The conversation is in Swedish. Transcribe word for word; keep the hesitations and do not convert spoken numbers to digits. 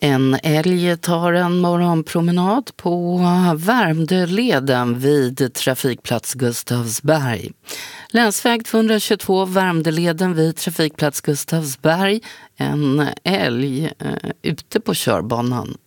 En älg tar en morgonpromenad på Värmdöleden vid trafikplats Gustavsberg. Länsväg tvåhundratjugotvå, Värmdöleden vid trafikplats Gustavsberg. En älg eh, ute på körbanan